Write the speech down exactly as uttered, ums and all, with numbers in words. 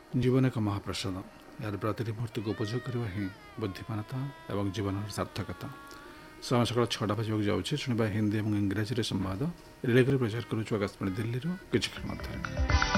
जीवन एक महाप्रसाद यार प्रतिटी मुहूर्त को उपयोग करने ही बुद्धिमानता और जीवन सार्थकता। समय सकाल छटा बजाक जाऊँगी शुणा हिंदी और इंग्राजी संवाद रेडियो प्रचार करुँ आकाशवाणी दिल्ली किसी क्षण।